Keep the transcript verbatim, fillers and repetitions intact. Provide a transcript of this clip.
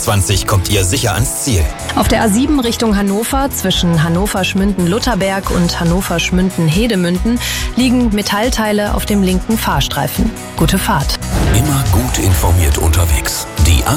zwanzig kommt ihr sicher ans Ziel. Auf der A sieben Richtung Hannover zwischen Hannover-Schmünden-Lutherberg und Hannover-Schmünden-Hedemünden liegen Metallteile auf dem linken Fahrstreifen. Gute Fahrt. Immer gut informiert unterwegs. Die